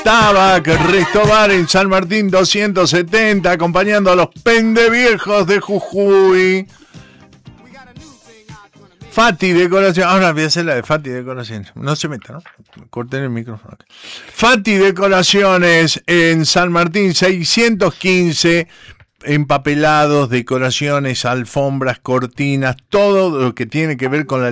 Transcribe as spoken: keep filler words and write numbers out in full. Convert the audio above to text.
Tabac, Restobar en San Martín doscientos setenta, acompañando a los pendeviejos de Jujuy. Fati Decoración. Ahora voy a hacer la de Fati Decoración. No se meta, ¿no? Corten el micrófono. Fati Decoraciones en San Martín seiscientos quince. Empapelados, decoraciones, alfombras, cortinas, todo lo que tiene que ver con la